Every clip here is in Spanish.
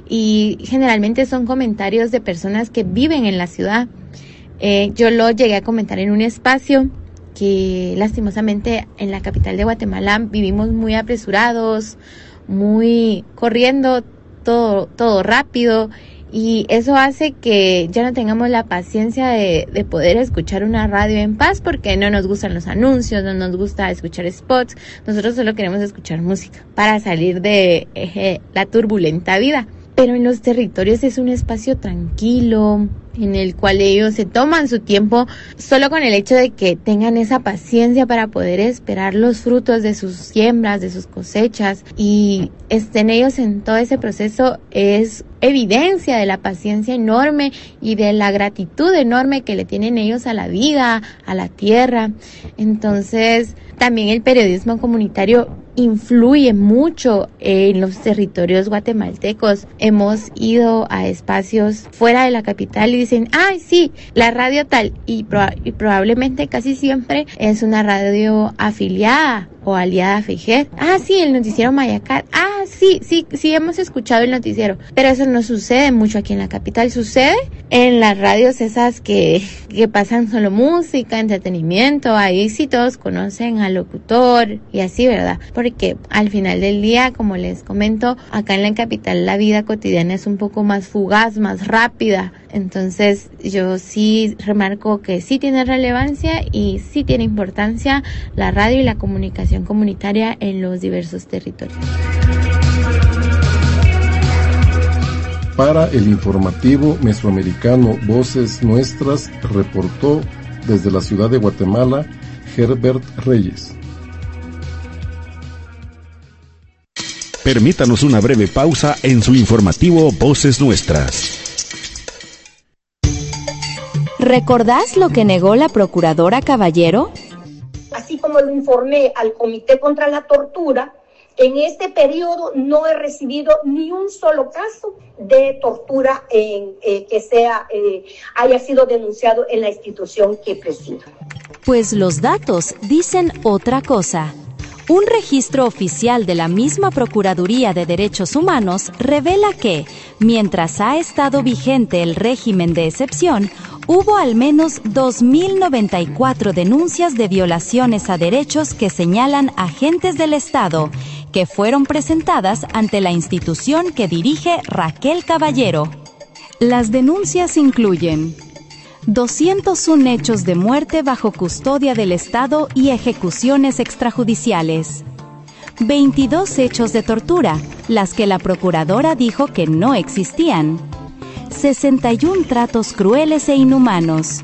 y generalmente son comentarios de personas que viven en la ciudad. Yo lo llegué a comentar en un espacio que lastimosamente en la capital de Guatemala vivimos muy apresurados, muy corriendo, todo rápido, y eso hace que ya no tengamos la paciencia de poder escuchar una radio en paz, porque no nos gustan los anuncios, no nos gusta escuchar spots. Nosotros solo queremos escuchar música para salir de la turbulenta vida. Pero en los territorios es un espacio tranquilo, en el cual ellos se toman su tiempo, solo con el hecho de que tengan esa paciencia para poder esperar los frutos de sus siembras, de sus cosechas, y estén ellos en todo ese proceso, es evidencia de la paciencia enorme y de la gratitud enorme que le tienen ellos a la vida, a la tierra. Entonces, también el periodismo comunitario influye mucho en los territorios guatemaltecos. Hemos ido a espacios fuera de la capital y dicen, ay, sí, la radio tal, y probablemente casi siempre es una radio afiliada o aliada a FEIJER. Ah, sí, el noticiero Mayacat. Ah, sí, hemos escuchado el noticiero. Pero eso no sucede mucho aquí en la capital. Sucede en las radios esas que pasan solo música, entretenimiento. Ahí sí todos conocen al locutor y así, ¿verdad? Porque al final del día, como les comento, acá en la capital la vida cotidiana es un poco más fugaz, más rápida. Entonces yo sí remarco que sí tiene relevancia y sí tiene importancia la radio y la comunicación comunitaria en los diversos territorios. Para el informativo mesoamericano Voces Nuestras, reportó desde la ciudad de Guatemala Herbert Reyes. Permítanos una breve pausa en su informativo Voces Nuestras. ¿Recordás lo que negó la procuradora Caballero? Así como lo informé al Comité contra la Tortura, en este periodo no he recibido ni un solo caso de tortura que haya sido denunciado en la institución que presido. Pues los datos dicen otra cosa. Un registro oficial de la misma Procuraduría de Derechos Humanos revela que, mientras ha estado vigente el régimen de excepción, hubo al menos 2.094 denuncias de violaciones a derechos que señalan agentes del Estado, que fueron presentadas ante la institución que dirige Raquel Caballero. Las denuncias incluyen 201 hechos de muerte bajo custodia del Estado y ejecuciones extrajudiciales, 22 hechos de tortura, las que la procuradora dijo que no existían, 61 tratos crueles e inhumanos,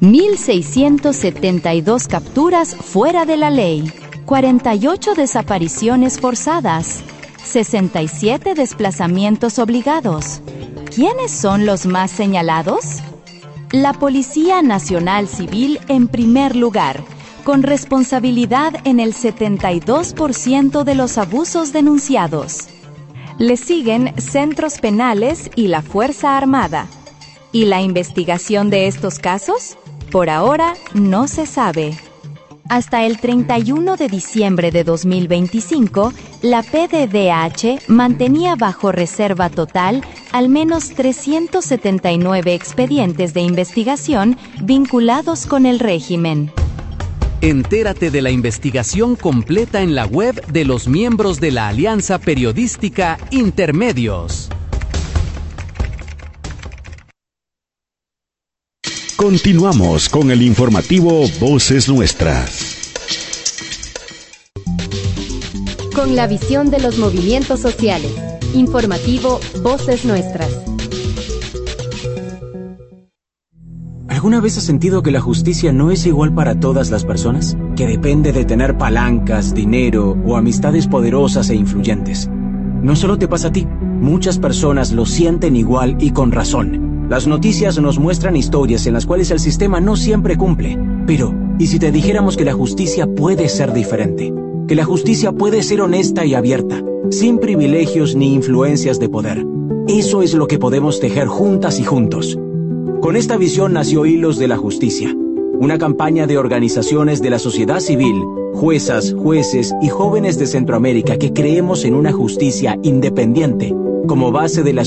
1.672 capturas fuera de la ley, 48 desapariciones forzadas, 67 desplazamientos obligados. ¿Quiénes son los más señalados? La Policía Nacional Civil en primer lugar, con responsabilidad en el 72% de los abusos denunciados. Le siguen centros penales y la Fuerza Armada. ¿Y la investigación de estos casos? Por ahora no se sabe. Hasta el 31 de diciembre de 2025, la PDDH mantenía bajo reserva total al menos 379 expedientes de investigación vinculados con el régimen. Entérate de la investigación completa en la web de los miembros de la Alianza Periodística Intermedios. Continuamos con el informativo Voces Nuestras. Con la visión de los movimientos sociales. Informativo Voces Nuestras. ¿Alguna vez has sentido que la justicia no es igual para todas las personas? Que depende de tener palancas, dinero o amistades poderosas e influyentes. No solo te pasa a ti, muchas personas lo sienten igual y con razón. Las noticias nos muestran historias en las cuales el sistema no siempre cumple. Pero, ¿y si te dijéramos que la justicia puede ser diferente? Que la justicia puede ser honesta y abierta, sin privilegios ni influencias de poder. Eso es lo que podemos tejer juntas y juntos. Con esta visión nació Hilos de la Justicia, una campaña de organizaciones de la sociedad civil, juezas, jueces y jóvenes de Centroamérica que creemos en una justicia independiente como base de la